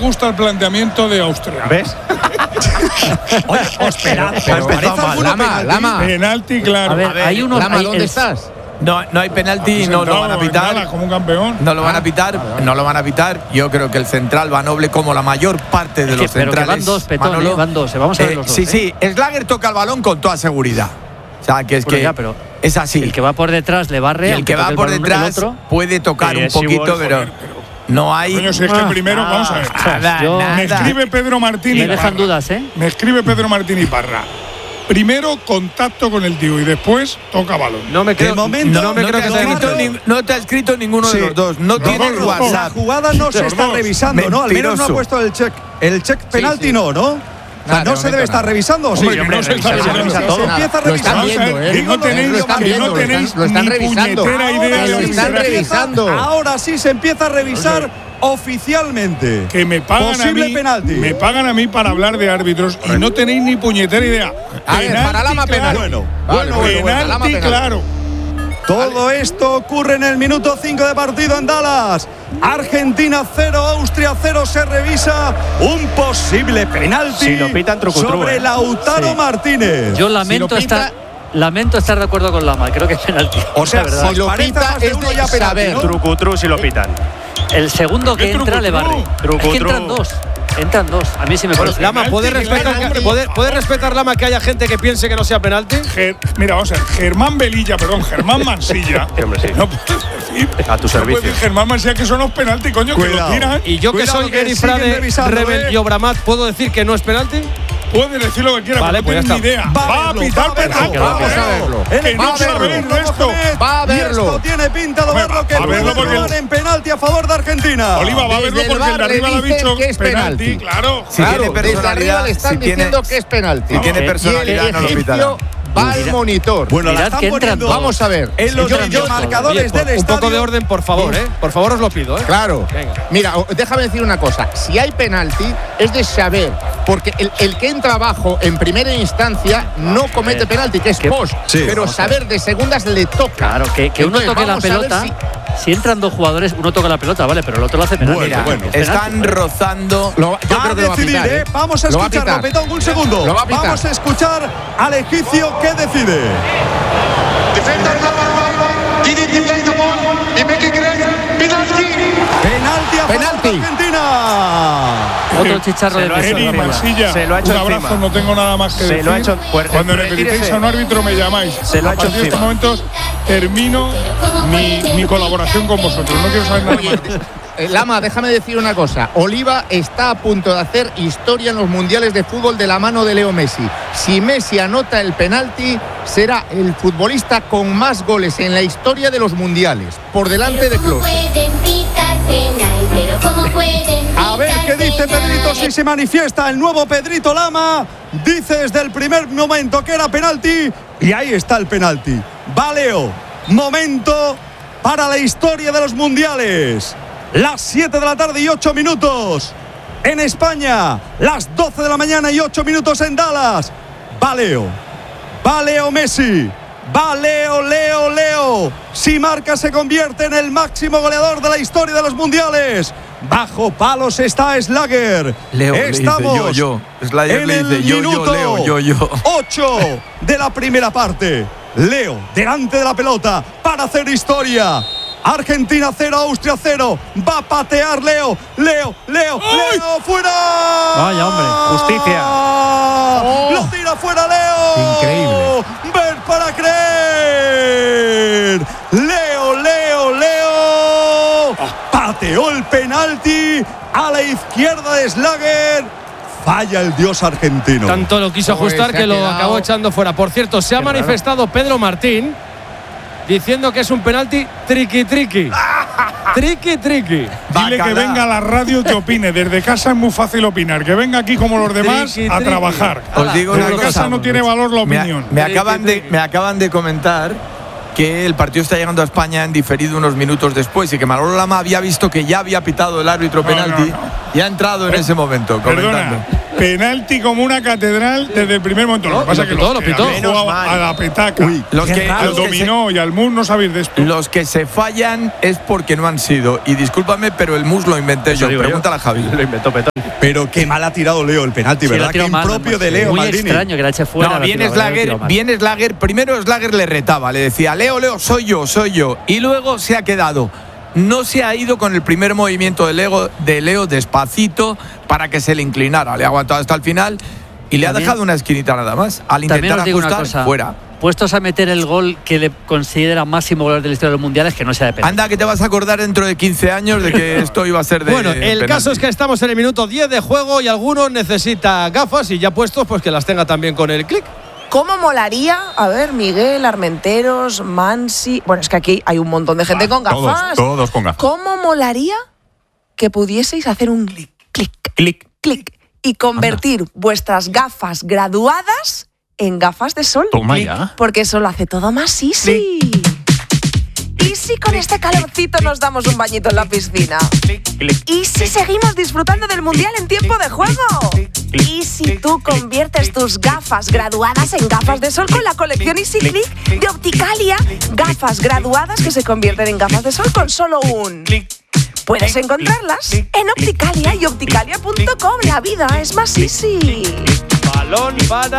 gusta el planteamiento de Austria. ¿Ves? Oye, espera, Lama. Penalti, claro. A ver, hay unos. Lama, ¿dónde estás? No hay penalti, no lo van a pitar. Como un campeón. No lo van a pitar, no lo van a pitar. Yo creo que el central va Noble como la mayor parte de los centrales. Pero que van dos, Petón, Manolo, van dos. Vamos a ver los dos. Sí. Schlager toca el balón con toda seguridad. O sea, que es Bueno, que ya, pero es así. el que va por detrás le barre. Y el que va por detrás puede tocar un poquito, pero no hay. Coño, si es que el primero, vamos a ver. Me escribe Pedro Martín Me y dejan Parra. dudas, ¿eh? Me escribe Pedro Martín y Parra. Primero contacto con el tío y después toca balón. No me creo, De momento, no me creo que no te ha escrito ninguno de los dos. No tiene dos. WhatsApp. La jugada no se está revisando, ¿no? Al menos no ha puesto el check. El check penalti no, ¿no? O sea, no se debe estar revisando, ¿o sí? Hombre, que no se está revisando. Se empieza a Lo están revisar. viendo, ¿eh? Que no tenéis, Lo están que viendo, no tenéis lo están ni revisando. puñetera idea de Lo lo que están se hace. revisando. Ahora sí se empieza a revisar oficialmente. Que me pagan Posible a mí, penalti. me pagan a mí para hablar de árbitros y no tenéis ni puñetera idea. A ver, para Lama penalti. Bueno, Penalti, Lama claro. todo esto ocurre en el minuto 5 de partido en Dallas. Argentina 0, Austria 0. Se revisa un posible penalti Si lo pitan, trucutru, sobre Lautaro Martínez. Yo lamento estar de acuerdo con Lama. Creo que es penalti. O sea, la verdad. si lo parece pita más de es uno de ya penalti, saber. ¿no? Trucutru si lo pitan. El segundo que ¿Qué entra le barre. trucutru? Es que entran dos. Entran dos. A mí sí me parece. Lama, ¿puede respetar, claro, hombre, ¿puede respetar Lama que haya gente que piense que no sea penalti? Mira, vamos a ver. Germán Mansilla. Hombre, sí. No puedes decir. A tu No servicio. puedes decir Germán Mansilla que son los penalti, coño, que lo Cuidado. tiran. Y yo que Cuidado, soy que Gary siguen Frade, revisando, Rebel y Obramat, ¿puedo decir que no es penalti? Puedes decir lo que quieras, Vale, pero no pues tienes ya ni idea. Va a pitar penalti. Vamos a verlo. Que no sabe esto. Va a verlo. Y esto tiene pinta de verlo que a verlo puede porque jugar en penalti a favor de Argentina. Oliva va a verlo Desde el porque el de bar le arriba le ha dicen dicho que es penalti. claro. Si tiene Desde arriba personalidad, le están si tiene- diciendo que es penalti. si tiene Y el personalidad, no lo pitará. egipcio va al monitor. Bueno, la Mirad están que entran poniendo dos. Vamos a ver. en los Yo- marcadores del Un estadio. poco de orden, por favor, ¿eh? Por favor, os lo pido, ¿eh? Claro. Venga. Mira, déjame decir una cosa. Si hay penalti, es de saber. Porque el que entra abajo en primera instancia no comete penalti, que es post. Sí, pero vamos a saber de segundas le toca. Claro, que uno Entonces, toque la vamos a ver pelota. si- Si entran dos jugadores, uno toca la pelota, vale, pero el otro lo hace penalti. Bueno, bueno. Es penalti, Están vale. rozando. Yo Va creo a que lo va a decidir, pitar, ¿eh? Vamos a Lo va a escucharlo, pitar. Petón, un segundo. Lo va a pitar. Vamos a escuchar al egipcio que decide. Defender number one didn't play the ball y make it great. Penalty. Penalti a favor de Penalti. Argentina. Otro chicharro de lo ha hecho Eri, encima. Mansilla, Se lo ha hecho un abrazo, encima. no tengo nada más que Se decir. lo ha hecho- pues, Cuando retírese. necesitéis a un árbitro me llamáis. Se lo ha a hecho partir de estos encima. momentos termino mi colaboración con vosotros. No quiero saber nada más. Lama, déjame decir una cosa. Oliva está a punto de hacer historia en los mundiales de fútbol de la mano de Leo Messi. Si Messi anota el penalti, será el futbolista con más goles en la historia de los mundiales, por delante de Klose. A ver qué dice Pedrito si se manifiesta el nuevo Pedrito Lama. Dice desde el primer momento que era penalti y ahí está el penalti. Va Leo. Momento para la historia de los mundiales. Las 7 de la tarde y 8 minutos. En España, las 12 de la mañana y 8 minutos en Dallas. Va Leo. Va Leo Messi. Va Leo. Si marca se convierte en el máximo goleador de la historia de los mundiales. Bajo palos está Schlager. Leo le dice Estamos yo. Schlager en le dice el yo, minuto Leo, yo. 8 de la primera parte. Leo delante de la pelota para hacer historia. Argentina 0, Austria 0. Va a patear Leo, fuera. Vaya, hombre, justicia. Lo tira fuera Leo. Increíble. Ver para creer. Leo. Pateó el penalti a la izquierda de Schlager. Falla el dios argentino. Tanto lo quiso Pues ajustar se ha que lo quedado- acabó echando fuera. Por cierto, se ha Qué raro. manifestado Pedro Martín diciendo que es un penalti triqui. Triqui. Dile que Bacalá. venga a la radio que opine. Desde casa es muy fácil opinar. Que venga aquí como los demás Triqui, a triqui. trabajar. Os digo Desde una casa cosa. no tiene valor la opinión. Me acaban de comentar que el partido está llegando a España en diferido unos minutos después y que Manolo Lama había visto que ya había pitado el árbitro penalti no. y ha entrado en ese momento comentando. Penalti como una catedral desde el primer momento. Lo que pasa es que lo pitó. habéis jugado a la petaca, al dominó y al mus no sabéis de esto. Los que se fallan es porque no han sido. Y discúlpame, pero el mus lo inventé yo. Pregúntale a Javi. Lo inventó Petón. Pero qué mal ha tirado Leo el penalti, ¿verdad? Qué impropio de Leo, Muy Maldini. extraño que la eche fuera. No, viene Slager. Primero Slager le retaba, le decía, Leo, soy yo. Y luego se ha quedado. No se ha ido con el primer movimiento de Leo despacito para que se le inclinara. Le ha aguantado hasta el final y le ha dejado una esquinita nada más. Al intentar ajustar, fuera. Puestos a meter el gol que le considera máximo goleador de la historia de los mundiales, que no sea de penalti. Anda, que te vas a acordar dentro de 15 años de que esto iba a ser de Bueno, el penalti. caso es que estamos en el minuto 10 de juego y alguno necesita gafas y ya puestos, pues que las tenga también con el clic. ¿Cómo molaría? A ver, Miguel, Armenteros, Mansi. Bueno, es que aquí hay un montón de gente con gafas. Todos con gafas. ¿Cómo molaría que pudieseis hacer un clic y convertir vuestras gafas graduadas en gafas de sol? Toma ya. Porque eso lo hace todo más easy. ¿Y si con este calorcito nos damos un bañito en la piscina? ¿Y si seguimos disfrutando del Mundial en tiempo de juego? ¿Y si tú conviertes tus gafas graduadas en gafas de sol con la colección Easy Click de Opticalia? Gafas graduadas que se convierten en gafas de sol con solo un... Puedes encontrarlas en Opticalia y opticalia.com. La vida es más easy. Balón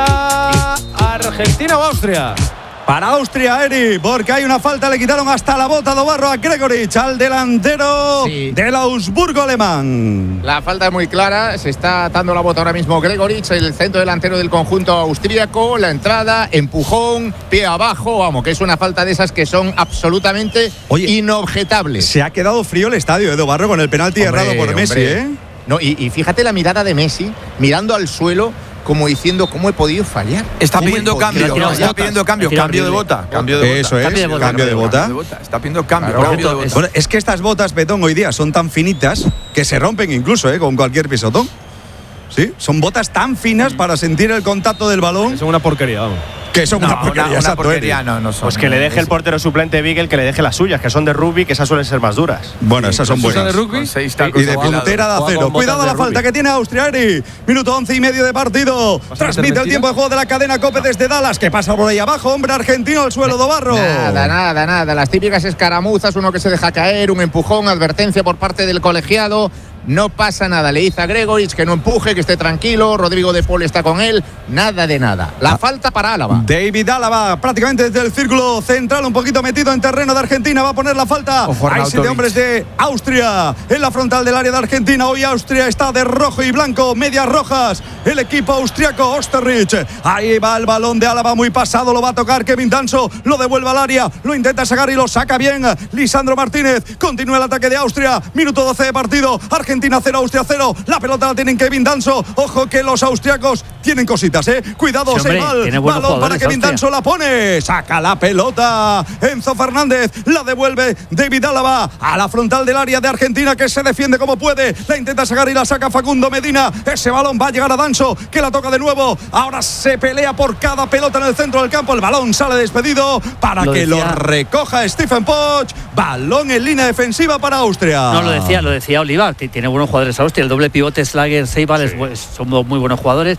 para Argentina o Austria. Para Austria, Eri, porque hay una falta, le quitaron hasta la bota de barro a Gregoritsch, al delantero del Augsburgo alemán. La falta es muy clara, se está dando la bota ahora mismo Gregoritsch, el centro delantero del conjunto austríaco, la entrada, empujón, pie abajo, vamos, que es una falta de esas que son absolutamente inobjetables. Se ha quedado frío el estadio, Edu Barro, con el penalti errado por Messi, ¿eh? No, y fíjate la mirada de Messi, mirando al suelo, como diciendo, ¿cómo he podido fallar? Está pidiendo cambio, cambio de bota. Eso es, cambio de bota. Está pidiendo cambio de bota. Bueno, es que estas botas, Betón, hoy día son tan finitas que se rompen incluso, con cualquier pisotón. Sí, son botas tan finas para sentir el contacto del balón. Son una porquería, vamos. Que son una porquería, una porquería no son. Pues que le deje el portero suplente Beagle, que le deje las suyas, que son de rugby, que esas suelen ser más duras. Bueno, esas son buenas. ¿De rugby? Y de puntera de acero. Cuidado la falta que tiene Austria, Eri. Minuto 11 y medio de partido. Transmite el tiempo de juego de la cadena COPE desde Dallas. Que pasa por ahí abajo, hombre argentino al suelo de barro. Nada. Las típicas escaramuzas, uno que se deja caer, un empujón, advertencia por parte del colegiado. No pasa nada, le dice a Gregoritsch que no empuje, que esté tranquilo. Rodrigo de Paul está con él. Nada de nada. La falta para Álava. David Álava, prácticamente desde el círculo central, un poquito metido en terreno de Argentina. Va a poner la falta. Hay 7 hombres de Austria en la frontal del área de Argentina. Hoy Austria está de rojo y blanco, medias rojas. El equipo austriaco, Osterrich. Ahí va el balón de Álava, muy pasado. Lo va a tocar Kevin Danso. Lo devuelve al área. Lo intenta sacar y lo saca bien Lisandro Martínez. Continúa el ataque de Austria. Minuto 12 de partido. Argentina 0, Austria 0. La pelota la tienen Kevin Danso. Ojo que los austriacos tienen cositas, Cuidado, balón para Kevin Danso, la pone. Saca la pelota. Enzo Fernández la devuelve David Álava a la frontal del área de Argentina, que se defiende como puede. La intenta sacar y la saca Facundo Medina. Ese balón va a llegar a Danso, que la toca de nuevo. Ahora se pelea por cada pelota en el centro del campo. El balón sale despedido para que lo recoja Stephen Poch. Balón en línea defensiva para Austria. No, lo decía Oliva. Tiene buenos jugadores Austria. El doble pivote Slager, Seibal son muy buenos jugadores.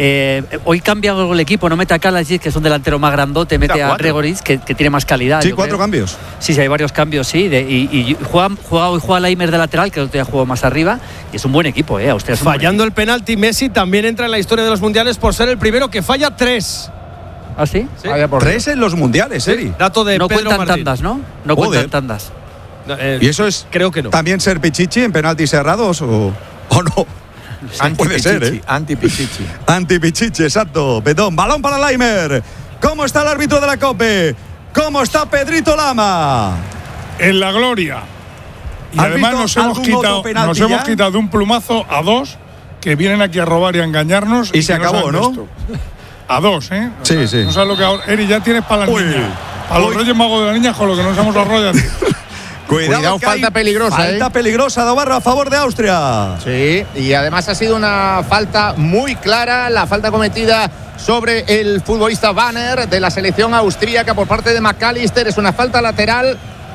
Hoy cambia algo el equipo. No mete a Kalajic, que es un delantero más grandote. Mete a Gregoritsch, que tiene más calidad. Sí, 4 cambios. Sí, hay varios cambios, sí. Y juega Leimer de lateral, que el otro día jugó más arriba. Y es un buen equipo, Austria. Fallando el penalti, Messi también entra en la historia de los mundiales por ser el primero que falla 3. ¿Ah, sí? 3 en los mundiales, Eri. Dato de no Pedro cuentan Martín. tandas, ¿no? No cuentan tandas. ¿Y eso es creo que no. también ser Pichichi en penaltis cerrados o no? Puede ser, Anti-Pichichi. Anti-Pichichi, exacto. Bedón, balón para Leimer. ¿Cómo está el árbitro de la COPE? ¿Cómo está Pedrito Lama? En la gloria. Y además nos hemos quitado de un plumazo a 2 que vienen aquí a robar y a engañarnos. Y se acabó, ¿no? A 2, Sí. No sabes lo que ahora. Eri, ya tienes para las niñas. A los Reyes Magos de las niñas con lo que nos hemos arrollado. Cuidado, falta peligrosa. Falta peligrosa de Barra a favor de Austria. Sí, y además ha sido una falta muy clara, la falta cometida sobre el futbolista Banner de la selección austríaca por parte de McAllister. Es una falta lateral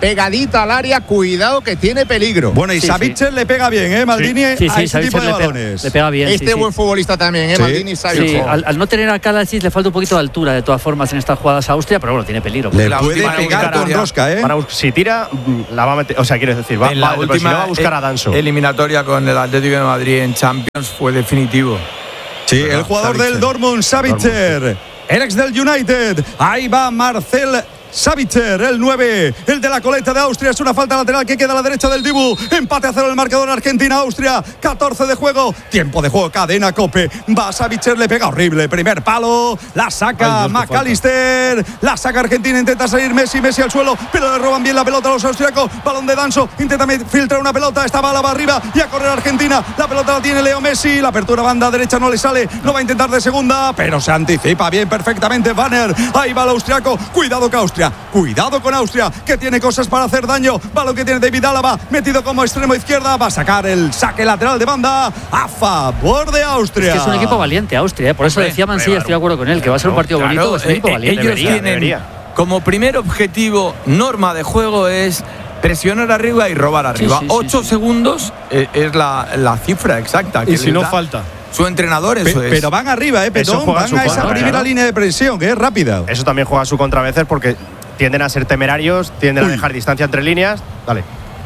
pegadita al área, cuidado que tiene peligro. Bueno, y Savitzer le pega bien, Maldini, a ese tipo de balones. Le pega bien. Buen futbolista también, Maldini. Sí, al no tener a Kalasic le falta un poquito de altura, de todas formas, en estas jugadas a Austria, pero bueno, tiene peligro. Le puede pegar con rosca, si tira, la va a meter. O sea, quiero decir, va a buscar a Danso. Eliminatoria con el Atlético de Madrid en Champions fue definitivo. Sí, el jugador del Dortmund, Savitzer, el ex del United. Ahí va Marcel Savitzer, el 9, el de la coleta de Austria. Es una falta lateral que queda a la derecha del Dibu. Empate a 0 el marcador Argentina-Austria. 14 de juego. Tiempo de juego, cadena Cope. Va Savitzer, le pega horrible. Primer palo. La saca McAllister. La saca Argentina. Intenta salir Messi al suelo. Pero le roban bien la pelota a los austriacos. Balón de Danso. Intenta filtrar una pelota. Esta bala va arriba. Y a correr Argentina. La pelota la tiene Leo Messi. La apertura banda derecha no le sale. No va a intentar de segunda. Pero se anticipa bien perfectamente Banner. Ahí va el austriaco. Cuidado que Austria. Cuidado con Austria, que tiene cosas para hacer daño. Balón que tiene David Álava, metido como extremo izquierda. Va a sacar el saque lateral de banda a favor de Austria. Es que es un equipo valiente, Austria. Por eso decía Mansilla, estoy de acuerdo con él, que va a ser un partido bonito. Es un equipo valiente. Ellos tienen como primer objetivo, norma de juego, es presionar arriba y robar arriba. 8 segundos es la cifra exacta. Y si no falta. Su entrenador, eso es. Pero van arriba, Petón. Van a esa primera línea de presión, que es rápida. Eso también juega a su contra a veces porque tienden a ser temerarios, tienden a dejar distancia entre líneas. Dale.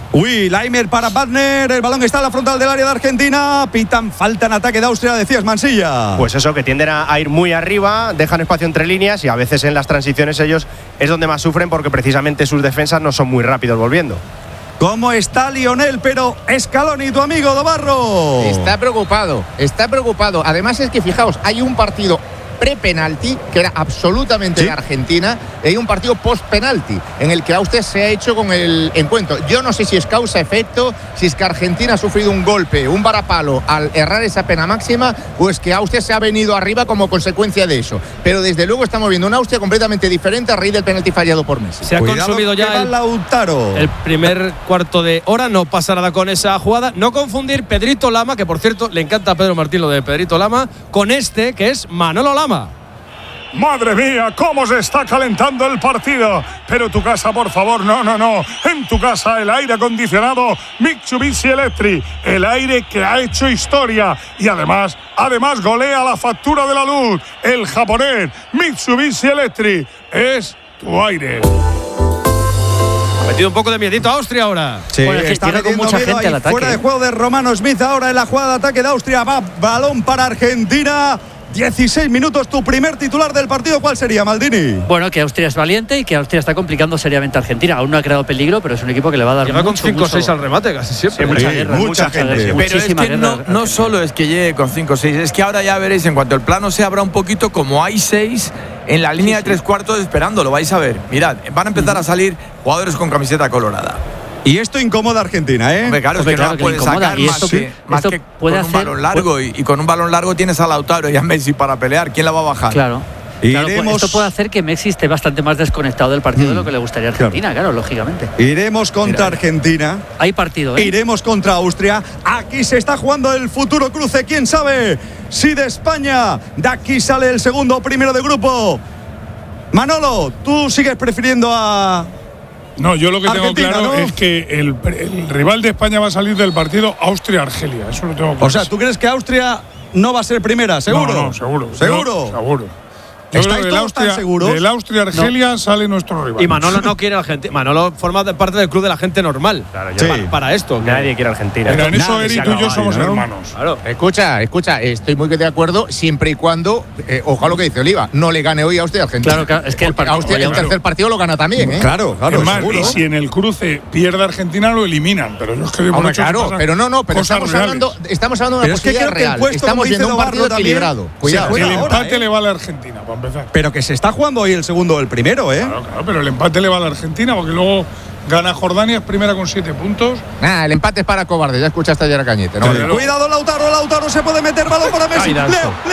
Laimer para Wagner. El balón está en la frontal del área de Argentina. Pitan falta en ataque de Austria, decías, Mansilla. Pues eso, que tienden a ir muy arriba, dejan espacio entre líneas y a veces en las transiciones ellos es donde más sufren porque precisamente sus defensas no son muy rápidos volviendo. ¿Cómo está Lionel? Pero Scaloni, tu amigo Dobarro. Está preocupado. Además es que fijaos, hay un partido pre-penalti que era absolutamente de Argentina, y hay un partido post-penalti en el que Austria se ha hecho con el encuentro. Yo no sé si es causa-efecto, si es que Argentina ha sufrido un golpe, un varapalo al errar esa pena máxima, o es que Austria se ha venido arriba como consecuencia de eso. Pero desde luego estamos viendo una Austria completamente diferente a raíz del penalti fallado por Messi. Se ha consumido ya el primer cuarto de hora, no pasa nada con esa jugada. No confundir Pedrito Lama, que por cierto le encanta a Pedro Martín lo de Pedrito Lama, con este que es Manolo Lama. Madre mía, cómo se está calentando el partido. Pero tu casa, por favor, no. En tu casa el aire acondicionado Mitsubishi Electric, el aire que ha hecho historia y además golea la factura de la luz. El japonés Mitsubishi Electric es tu aire. Ha metido un poco de miedito a Austria ahora. Sí, bueno, es que está con mucha gente al ataque. Fuera de juego de Romano Smith ahora en la jugada de ataque de Austria. Va balón para Argentina. 16 minutos, tu primer titular del partido, ¿cuál sería, Maldini? Bueno, que Austria es valiente y que Austria está complicando seriamente a Argentina. Aún no ha creado peligro, pero es un equipo que le va a dar Llega con 5-6 al remate, casi siempre. Mucha gente. Pero es que no solo es que llegue con 5-6, es que ahora ya veréis, en cuanto el plano se abra un poquito, como hay 6 en la línea de 3/4 esperando, lo vais a ver. Mirad, van a empezar a salir jugadores con camiseta colorada. Y esto incomoda a Argentina, ¿eh? Hombre, claro, es que no la puede sacar más que con un balón largo. Y con un balón largo tienes a Lautaro y a Messi para pelear. ¿Quién la va a bajar? Claro. Esto puede hacer que Messi esté bastante más desconectado del partido de lo que le gustaría a Argentina, claro, lógicamente. Iremos contra Argentina. Hay partido, Iremos contra Austria. Aquí se está jugando el futuro cruce. ¿Quién sabe si de España de aquí sale el segundo o primero de grupo? Manolo, ¿tú sigues prefiriendo a...? No, yo lo que tengo claro, ¿no?, es que el rival de España va a salir del partido Austria-Argelia. Eso lo tengo claro. O sea, ¿tú crees que Austria no va a ser primera? ¿Seguro? No, seguro. ¿Seguro? Yo creo que del Austria-Argelia sale nuestro rival. Y Manolo no quiere a Argentina. Manolo forma parte del club de la gente normal. Claro, para esto. Nadie quiere a Argentina. Pero en eso Eri, tú y yo somos hermanos. Claro. Escucha, estoy muy de acuerdo siempre y cuando, ojalá lo que dice Oliva, no le gane hoy a Austria a Argentina. Claro, es que Austria el tercer partido lo gana también, ¿eh? Claro. Es más, y si en el cruce pierde Argentina, lo eliminan. Pero no es que pero estamos hablando de una posibilidad real. Estamos viendo un partido equilibrado. Cuidado. El empate le vale a Argentina, para empezar. Pero que se está jugando hoy el segundo o el primero, ¿eh? Claro, pero el empate le va a la Argentina porque luego gana Jordania, es primera con 7 puntos. El empate es para cobarde, ya escuchaste ayer a Cañete. ¿No? Cuidado, Lautaro se puede meter, balón para Messi. Leo,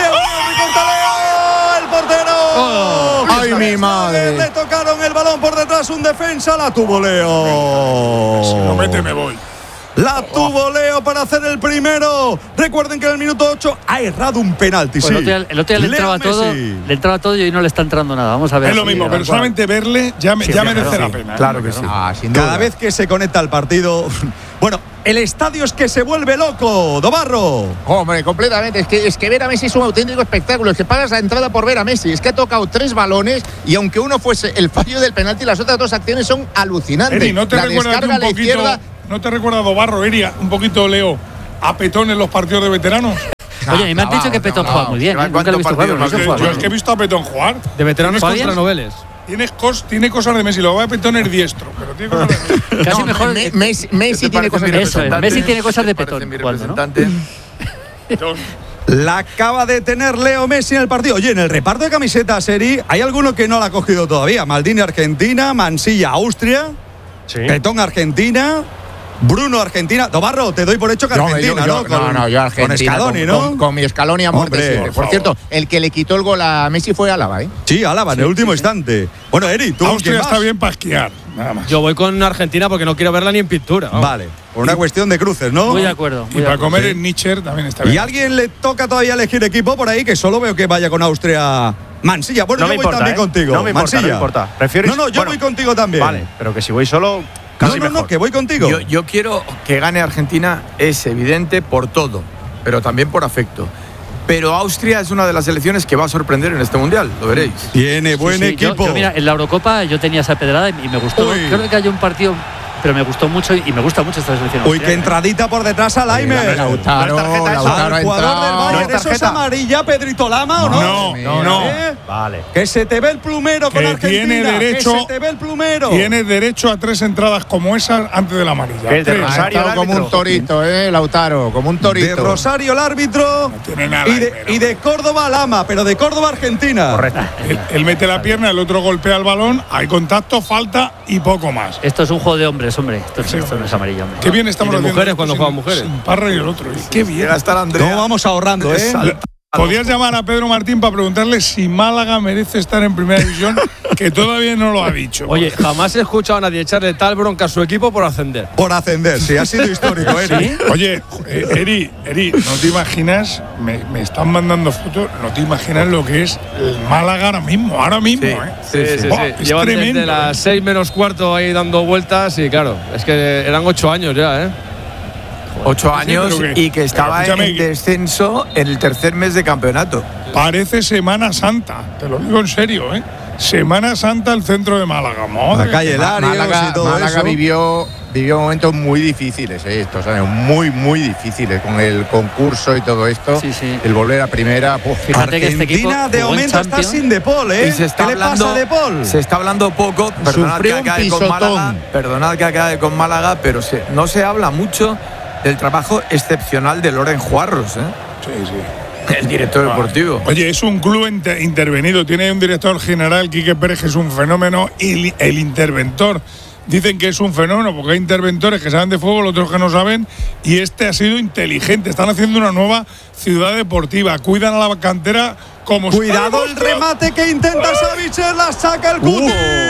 el portero. ¡Ay, mi madre! Le tocaron el balón por detrás, un defensa, la tuvo Leo. Si lo mete me voy. La tuvo Leo para hacer el primero. Recuerden que en el minuto 8 ha errado un penalti. Pues sí. El otro día le entraba todo y hoy no le está entrando nada. Vamos a ver. Es lo mismo, pero solamente verle ya merece la pena. Claro que sí. Cada vez que se conecta al partido. Bueno, el estadio es que se vuelve loco, Dobarro. Hombre, completamente. Es que ver a Messi es un auténtico espectáculo. Es que pagas la entrada por ver a Messi. Es que ha tocado 3 balones y aunque uno fuese el fallo del penalti, las otras 2 acciones son alucinantes. Eri, ¿no te la recuerda descarga un a la poquito, izquierda. ¿no te recuerda Dobarro, Eri, un poquito, Leo, a Petón en los partidos de veteranos? Oye, y me han dicho que Petón juega muy bien. Nunca lo he visto jugar. Yo es que he visto a Petón jugar. De veteranos contra noveles. Tiene cosas de Messi, lo va a Petón es diestro, pero tiene cosas de Messi. Casi mejor. Messi tiene cosas de Eso es, Messi tiene cosas de Petón. La acaba de tener Leo Messi en el partido. Oye, en el reparto de camisetas, Eri, hay alguno que no la ha cogido todavía. Maldini, Argentina, Mansilla, Austria, Petón, Argentina, Bruno, Argentina. Dobarro, te doy por hecho que Argentina, ¿no? Yo Argentina. Con Scaloni, ¿no? Con mi Scaloni a muerte. Por cierto, el que le quitó el gol a Messi fue Álava, ¿eh? Sí, Álava, en el último instante. Bueno, Eri, tú. Austria está bien para esquiar, nada más. Yo voy con Argentina porque no quiero verla ni en pintura. Vale, por una cuestión de cruces, ¿no? Muy de acuerdo. Y para comer en Nietzsche también está bien. ¿Y a alguien le toca todavía elegir equipo por ahí? Que solo veo que vaya con Austria. Mansilla, bueno, yo voy también contigo. No me importa, no me importa. Yo voy contigo también. Vale, pero que si voy solo. No, que voy contigo. Yo quiero que gane Argentina, es evidente por todo, pero también por afecto. Pero Austria es una de las selecciones que va a sorprender en este mundial, lo veréis. Tiene buen equipo. Yo, mira, en la Eurocopa yo tenía esa pedrada y me gustó. Creo que hay un partido, pero me gustó mucho y me gusta mucho esta selección. Uy, qué entradita por detrás a Laime. Lautaro al jugador del Bayern. ¿Eso es amarilla, Pedrito Lama o no? No. Vale. Que se te ve el plumero con Argentina. Que se te ve el plumero. Tienes derecho a 3 entradas como esas antes de la amarilla. Que es de Rosario, como un torito, Lautaro, como un torito. De Rosario el árbitro. No tiene nada. Y de Córdoba Lama, pero de Córdoba Argentina. Correcto. Él mete la pierna, el otro golpea el balón, hay contacto, falta y poco más. Esto es un juego de hombres, hombre. Esto no es amarillo, hombre. Qué bien estamos haciendo mujeres cuando juegan mujeres. Sin Parra y el otro. Qué bien. Llega a estar Andrea. ¿Cómo vamos ahorrando, Podías llamar a Pedro Martín para preguntarle si Málaga merece estar en primera división, que todavía no lo ha dicho. Oye, jamás he escuchado a nadie echarle tal bronca a su equipo por ascender. Por ascender, sí, ha sido histórico, Eri. ¿Sí? Oye, Eri, no te imaginas, me están mandando fotos, no te imaginas lo que es el Málaga ahora mismo, Sí. Es Llevan tremendo. desde las 6 menos cuarto ahí dando vueltas y claro, es que eran 8 años ya, 8 años y que estaba escúchame, en descenso en el tercer mes de campeonato. Parece Semana Santa, te lo digo en serio, Semana Santa el centro de Málaga. La calle Larios y todo Málaga eso. vivió momentos muy difíciles, estos años, muy difíciles con el concurso y todo esto. Sí. El volver a primera. Fíjate que este equipo Argentina de momento está sin De Paul, Y se está ¿Qué le pasa a De Paul? Se está hablando poco, perdonad que acabe con Málaga, pero no se habla mucho del trabajo excepcional de Loren Juarros, Sí. el director deportivo. Oye, es un club intervenido, tiene un director general, Quique Pérez, que es un fenómeno, y el interventor dicen que es un fenómeno porque hay interventores que saben de fútbol, otros que no saben, y este ha sido inteligente. Están haciendo una nueva ciudad deportiva, cuidan a la cantera como... Cuidado el remate que intenta Savic, la saca el Cuti.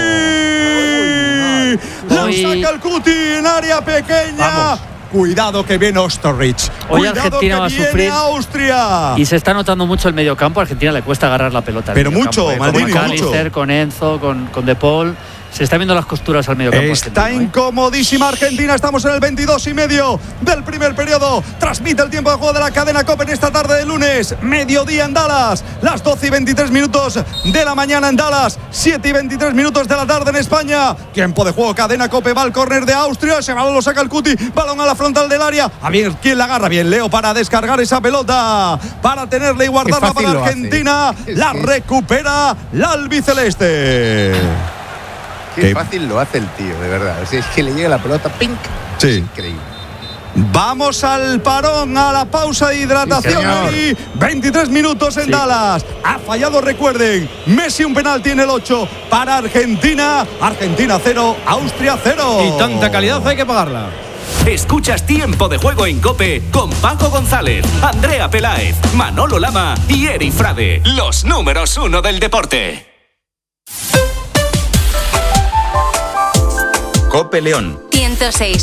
La saca el Cuti en área pequeña. Vamos. Cuidado que viene Ostorich. Hoy Cuidado Argentina que va a viene sufrir. Austria. Y se está notando mucho el mediocampo. A Argentina le cuesta agarrar la pelota. Pero mucho, Maldini, con Callister, con Enzo, con De Paul. Se está viendo las costuras al mediocampo. Está incomodísima Argentina. Estamos en el 22:30 del primer periodo. Transmite el tiempo de juego de la cadena COPE en esta tarde de lunes. Mediodía en Dallas. Las 12:23 de la mañana en Dallas. 7:23 de la tarde en España. Tiempo de juego, cadena COPE. Va al córner de Austria. Ese balón lo saca el Cuti. Balón a la frontal del área. A ver quién la agarra. Bien, Leo para descargar esa pelota. Para tenerla y guardarla para Argentina. La recupera la albiceleste. Qué fácil lo hace el tío, de verdad. O sea, es que le llega la pelota, ¡pink! Sí. Es increíble. Vamos al parón, a la pausa de hidratación. Sí, 23 minutos en Dallas. Ha fallado, recuerden. Messi un penalti en el 8 para Argentina. Argentina 0, Austria 0. Y tanta calidad hay que pagarla. Escuchas Tiempo de Juego en COPE con Paco González, Andrea Peláez, Manolo Lama y Eri Frade. Los números 1 del deporte. COPE León 106.0.